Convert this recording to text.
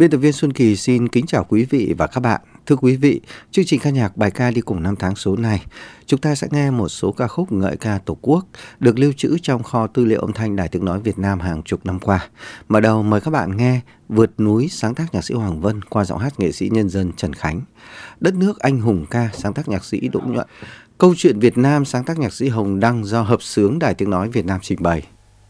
Biên tập viên Xuân Kỳ xin kính chào quý vị và các bạn. Thưa quý vị, chương trình ca nhạc bài ca đi cùng năm tháng số này, chúng ta sẽ nghe một số ca khúc ngợi ca Tổ quốc được lưu trữ trong kho tư liệu âm thanh Đài Tiếng nói Việt Nam hàng chục năm qua. Mở đầu mời các bạn nghe Vượt núi sáng tác nhạc sĩ Hoàng Vân qua giọng hát nghệ sĩ nhân dân Trần Khánh, Đất nước anh hùng ca sáng tác nhạc sĩ Đỗ Nhuận, Câu chuyện Việt Nam sáng tác nhạc sĩ Hồng Đăng do hợp xướng Đài Tiếng nói Việt Nam trình bày.